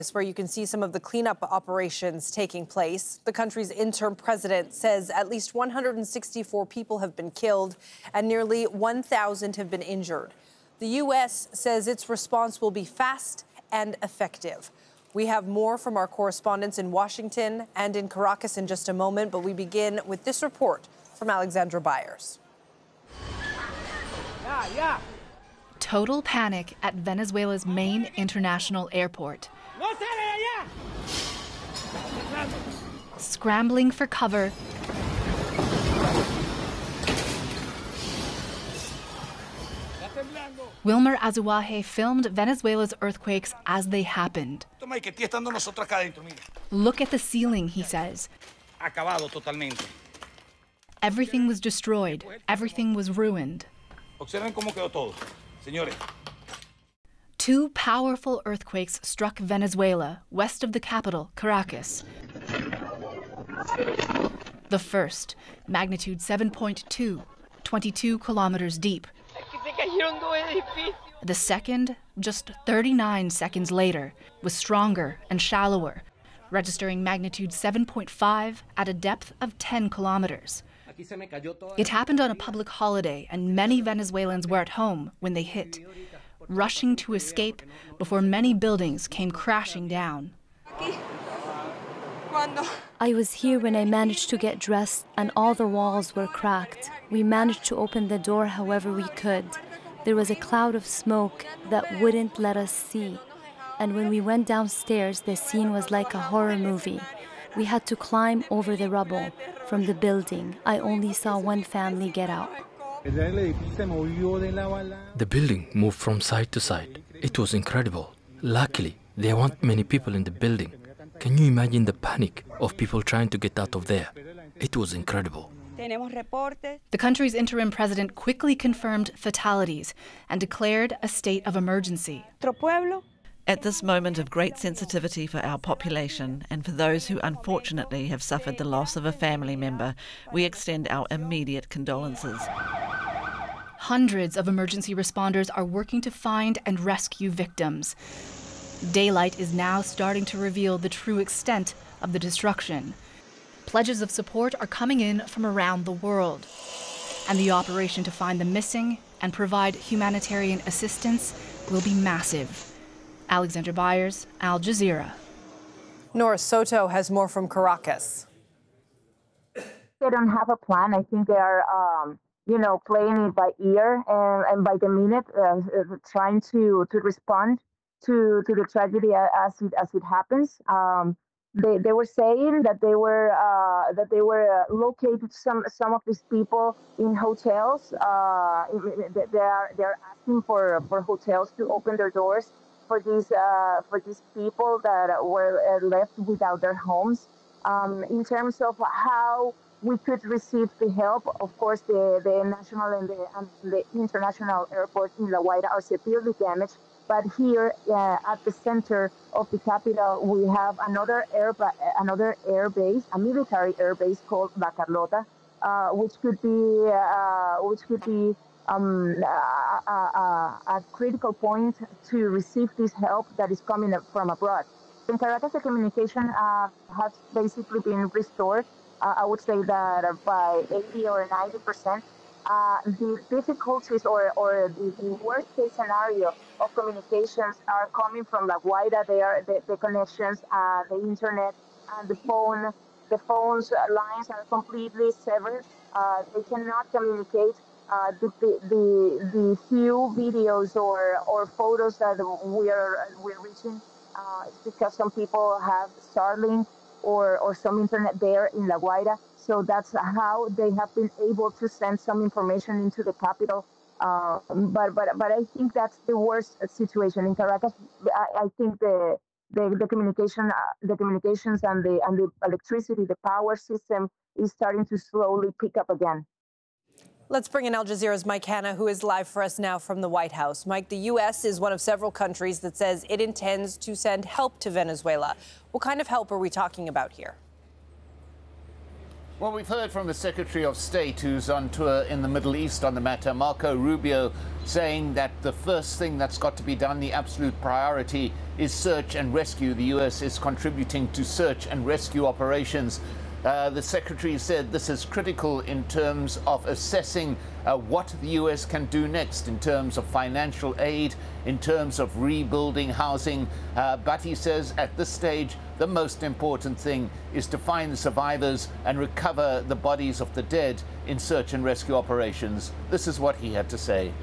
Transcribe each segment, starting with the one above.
Where you can see some of the cleanup operations taking place. The country's interim president says at least 164 people have been killed and nearly 1,000 have been injured. The U.S. says its response will be fast and effective. We have more from our correspondents in Washington and in Caracas in just a moment, but we begin with this report from Alexandra Byers. Total panic at Venezuela's main international airport. Scrambling for cover, Wilmer Azuaje filmed Venezuela's earthquakes as they happened. Look at the ceiling, he says. Everything was destroyed. Everything was ruined. Two powerful earthquakes struck Venezuela, west of the capital, Caracas. The first, magnitude 7.2, 22 kilometers deep. The second, just 39 seconds later, was stronger and shallower, registering magnitude 7.5 at a depth of 10 kilometers. It happened on a public holiday, and many Venezuelans were at home when they hit, rushing to escape before many buildings came crashing down. I was here when I managed to get dressed and all the walls were cracked. We managed to open the door however we could. There was a cloud of smoke that wouldn't let us see. And when we went downstairs, the scene was like a horror movie. We had to climb over the rubble from the building. I only saw one family get out. The building moved from side to side. It was incredible. Luckily, there weren't many people in the building. Can you imagine the panic of people trying to get out of there? It was incredible. The country's interim president quickly confirmed fatalities and declared a state of emergency. At this moment of great sensitivity for our population and for those who unfortunately have suffered the loss of a family member, we extend our immediate condolences. Hundreds of emergency responders are working to find and rescue victims. Daylight is now starting to reveal the true extent of the destruction. Pledges of support are coming in from around the world, and the operation to find the missing and provide humanitarian assistance will be massive. Alexandra Byers, Al Jazeera. Norris Soto has more from Caracas. They don't have a plan. I think they are, playing it by ear and by the minute, trying to respond to the tragedy as it happens. They were saying that they were located some of these people in hotels. They're asking for hotels to open their doors for these people that were left without their homes. In terms of how we could receive the help, of course, the national and the international airports in La Guaira are severely damaged. But here at the center of the capital, we have another air base, a military air base called La Carlota, which could be a critical point to receive this help that is coming from abroad. In Caracas, the communication has basically been restored. I would say that by 80 or 90%. The difficulties or the worst case scenario of communications are coming from La Guaira. They are the connections, the internet, and the phone's lines are completely severed. They cannot communicate. The few videos or photos that we're reaching, it's because some people have Starlink or some internet there in La Guaira. So that's how they have been able to send some information into the capital. But I think that's the worst situation in Caracas. I think the communications and the electricity, the power system is starting to slowly pick up again. Let's bring in Al Jazeera's Mike Hanna, who is live for us now from the White House. Mike, the U.S. is one of several countries that says it intends to send help to Venezuela. What kind of help are we talking about here? Well, we've heard from the Secretary of State, who's on tour in the Middle East on the matter, Marco Rubio, saying that the first thing that's got to be done, the absolute priority, is search and rescue. The U.S. is contributing to search and rescue operations. The Secretary said this is critical in terms of assessing what the U.S. can do next in terms of financial aid, in terms of rebuilding housing. But he says at this stage, the most important thing is to find the survivors and recover the bodies of the dead in search and rescue operations. This is what he had to say.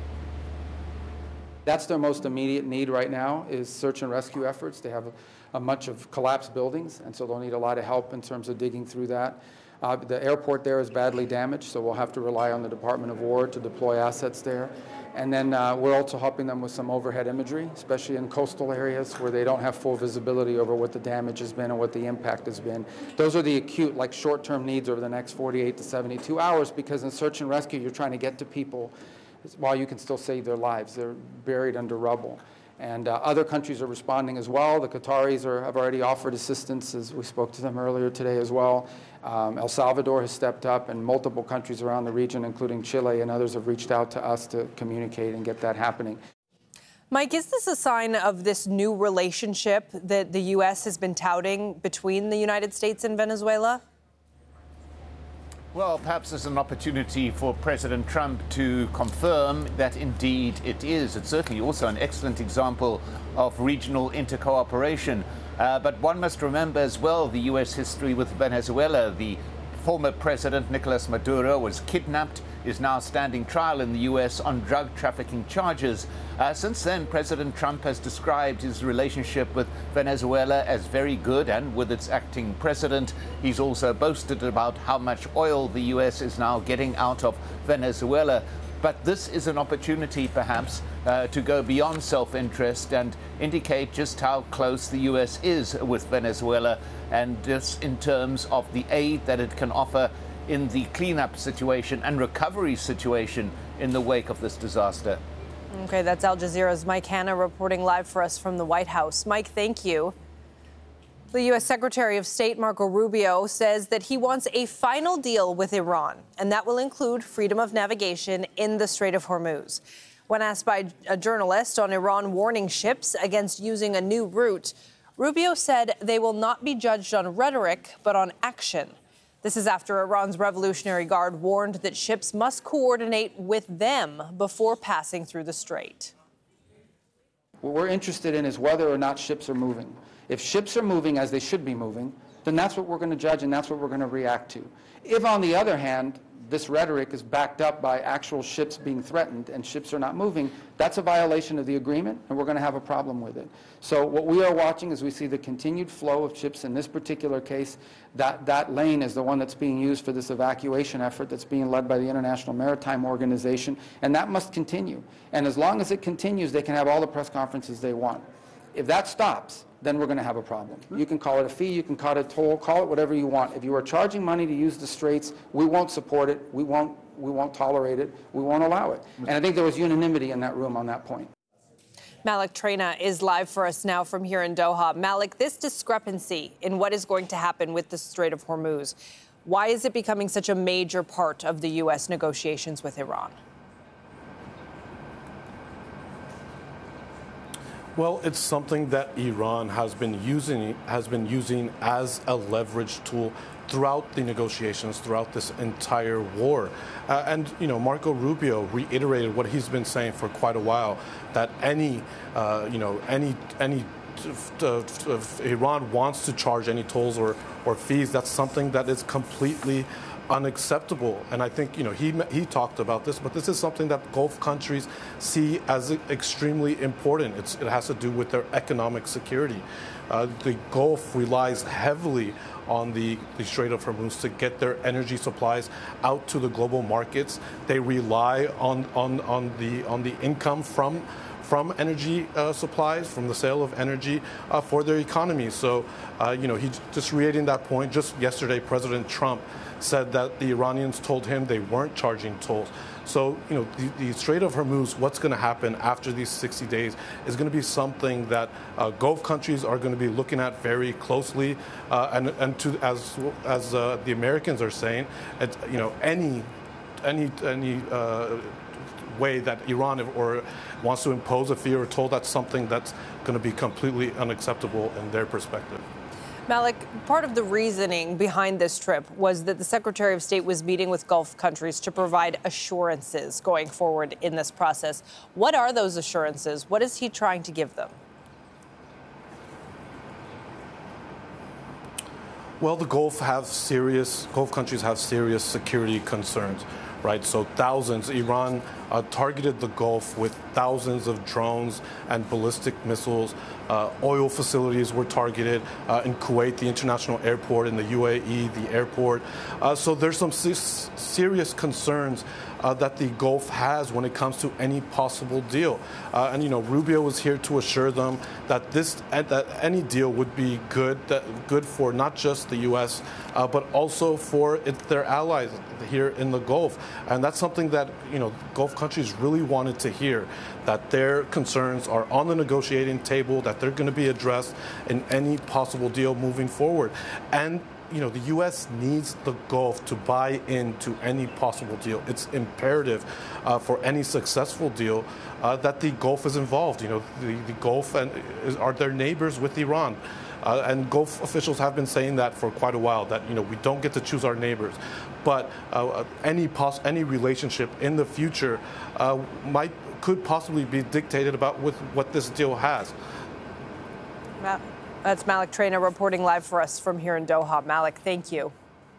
That's their most immediate need right now, is search and rescue efforts. They have a bunch of collapsed buildings, and so they'll need a lot of help in terms of digging through that. The airport there is badly damaged, so we'll have to rely on the Department of War to deploy assets there. And then we're also helping them with some overhead imagery, especially in coastal areas where they don't have full visibility over what the damage has been and what the impact has been. Those are the acute, like short-term needs over the next 48 to 72 hours, because in search and rescue, you're trying to get to people while you can still save their lives. They're buried under rubble. And other countries are responding as well. The Qataris have already offered assistance, as we spoke to them earlier today as well. El Salvador has stepped up, and multiple countries around the region, including Chile and others, have reached out to us to communicate and get that happening. Mike, is this a sign of this new relationship that the U.S. has been touting between the United States and Venezuela? Well, perhaps there's an opportunity for President Trump to confirm that indeed it is. It's certainly also an excellent example of regional intercooperation. But one must remember as well the U.S. history with Venezuela. The former president, Nicolas Maduro, was kidnapped, is now standing trial in the U.S. on drug trafficking charges. Since then, President Trump has described his relationship with Venezuela as very good, and with its acting president, he's also boasted about how much oil the U.S. is now getting out of Venezuela. But this is an opportunity, perhaps, to go beyond self-interest and indicate just how close the U.S. is with Venezuela, and just in terms of the aid that it can offer in the cleanup situation and recovery situation in the wake of this disaster. Okay, that's Al Jazeera's Mike Hanna reporting live for us from the White House. Mike, thank you. The U.S. Secretary of State Marco Rubio says that he wants a final deal with Iran, and that will include freedom of navigation in the Strait of Hormuz. When asked by a journalist on Iran warning ships against using a new route, Rubio said they will not be judged on rhetoric, but on action. This is after Iran's Revolutionary Guard warned that ships must coordinate with them before passing through the strait. What we're interested in is whether or not ships are moving. If ships are moving as they should be moving, then that's what we're going to judge, and that's what we're going to react to. If, on the other hand, this rhetoric is backed up by actual ships being threatened and ships are not moving, that's a violation of the agreement, and we're going to have a problem with it. So what we are watching is we see the continued flow of ships. In this particular case, that lane is the one that's being used for this evacuation effort that's being led by the International Maritime Organization, and that must continue. And as long as it continues, they can have all the press conferences they want. If that stops, then we're going to have a problem. You can call it a fee, you can call it a toll, call it whatever you want. If you are charging money to use the straits, we won't support it, we won't tolerate it, we won't allow it. And I think there was unanimity in that room on that point. Malik Traina is live for us now from here in Doha. Malik, this discrepancy in what is going to happen with the Strait of Hormuz, why is it becoming such a major part of the U.S. negotiations with Iran? Well, it's something that Iran has been using as a leverage tool throughout the negotiations, throughout this entire war. And, you know, Marco Rubio reiterated what he's been saying for quite a while, that if Iran wants to charge any tolls or fees, that's something that is completely unacceptable. And I think, you know, he talked about this, but this is something that Gulf countries see as extremely important. It has to do with their economic security. The Gulf relies heavily on the Strait of Hormuz to get their energy supplies out to the global markets. They rely on the income from energy supplies, from the sale of energy for their economy. So, you know, he just reiterating that point. Just yesterday, President Trump said that the Iranians told him they weren't charging tolls. So, the Strait of Hormuz, what's going to happen after these 60 days is going to be something that Gulf countries are going to be looking at very closely, and as the Americans are saying, any way that Iran wants to impose a fear or toll, that's something that's going to be completely unacceptable in their perspective. Malik, part of the reasoning behind this trip was that the Secretary of State was meeting with Gulf countries to provide assurances going forward in this process. What are those assurances? What is he trying to give them? Well, the Gulf countries have serious security concerns, right? So Iran targeted the Gulf with thousands of drones and ballistic missiles. Oil facilities were targeted in Kuwait, the international airport, in the UAE, the airport. So there's some serious concerns that the Gulf has when it comes to any possible deal. And Rubio was here to assure them that that any deal would be good for not just the U.S. But also for their allies here in the Gulf. And that's something that Gulf countries really wanted to hear, that their concerns are on the negotiating table, that they're going to be addressed in any possible deal moving forward. And the U.S. needs the Gulf to buy into any possible deal. It's imperative for any successful deal that the Gulf is involved. The Gulf are their neighbors with Iran. And Gulf officials have been saying that for quite a while, that we don't get to choose our neighbors. But any relationship in the future could possibly be dictated about with what this deal has. That's Malik Traina reporting live for us from here in Doha. Malik, thank you.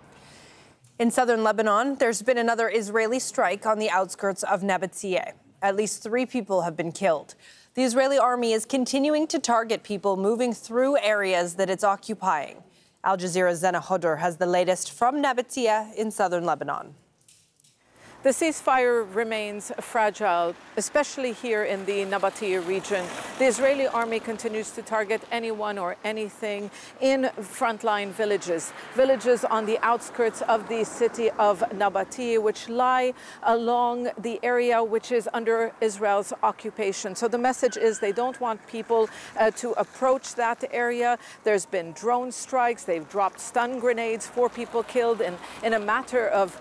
In southern Lebanon, there's been another Israeli strike on the outskirts of Nabatea. At least 3 people have been killed. The Israeli army is continuing to target people moving through areas that it's occupying. Al Jazeera's Zena Khodr has the latest from Nabatea in southern Lebanon. The ceasefire remains fragile, especially here in the Nabatea region. The Israeli army continues to target anyone or anything in frontline villages on the outskirts of the city of Nabatea, which lie along the area which is under Israel's occupation. So the message is they don't want people to approach that area. There's been drone strikes. They've dropped stun grenades. 4 people killed in a matter of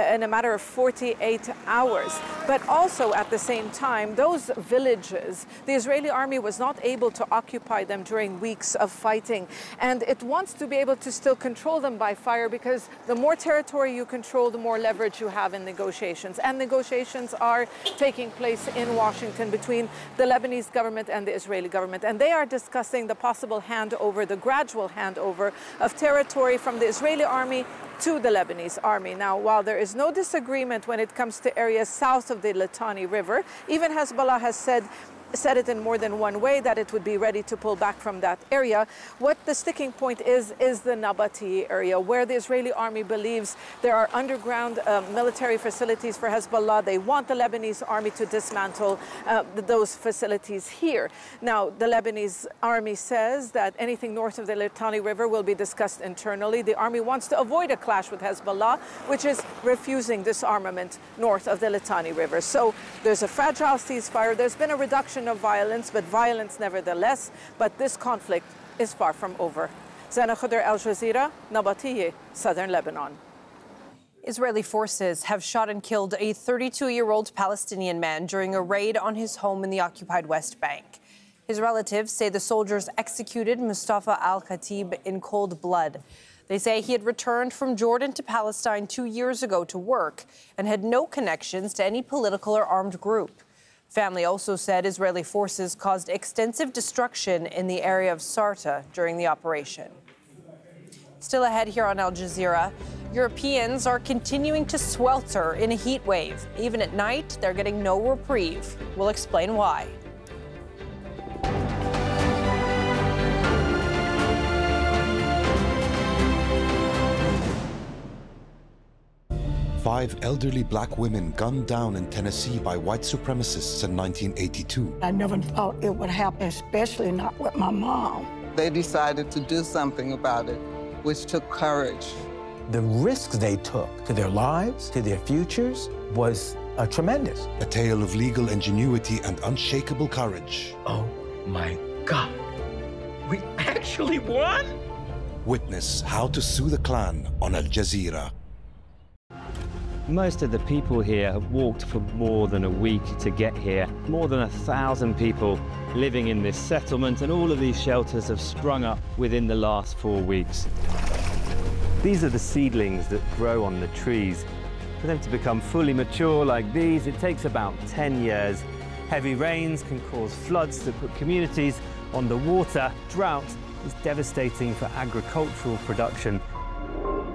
48 hours. But also at the same time, those villages, the Israeli army was not able to occupy them during weeks of fighting. And it wants to be able to still control them by fire, because the more territory you control, the more leverage you have in negotiations. And negotiations are taking place in Washington between the Lebanese government and the Israeli government. And they are discussing the possible handover, the gradual handover of territory from the Israeli army to the Lebanese army. Now, while there is no disagreement when it comes to areas south of the Litani River, even Hezbollah has said it in more than one way that it would be ready to pull back from that area. What the sticking point is the Nabatea area, where the Israeli army believes there are underground military facilities for Hezbollah. They want the Lebanese army to dismantle those facilities here. Now, the Lebanese army says that anything north of the Litani River will be discussed internally. The army wants to avoid a clash with Hezbollah, which is refusing disarmament north of the Litani River. So there's a fragile ceasefire. There's been a reduction of violence, but violence nevertheless. But this conflict is far from over. Zena Khodr, Al Jazeera, Nabatea, southern Lebanon. Israeli forces have shot and killed a 32-year-old Palestinian man during a raid on his home in the occupied West Bank. His relatives say the soldiers executed Mustafa al-Khatib in cold blood. They say he had returned from Jordan to Palestine 2 years ago to work and had no connections to any political or armed group. Family also said Israeli forces caused extensive destruction in the area of Sarta during the operation. Still ahead here on Al Jazeera, Europeans are continuing to swelter in a heat wave. Even at night, they're getting no reprieve. We'll explain why. 5 elderly black women gunned down in Tennessee by white supremacists in 1982. I never thought it would happen, especially not with my mom. They decided to do something about it, which took courage. The risks they took to their lives, to their futures, was tremendous. A tale of legal ingenuity and unshakable courage. Oh my God. We actually won? Witness How to Sue the Klan on Al Jazeera. Most of the people here have walked for more than a week to get here. More than 1,000 people living in this settlement, and all of these shelters have sprung up within the last 4 weeks. These are the seedlings that grow on the trees. For them to become fully mature like these, it takes about 10 years. Heavy rains can cause floods that put communities on the water. Drought is devastating for agricultural production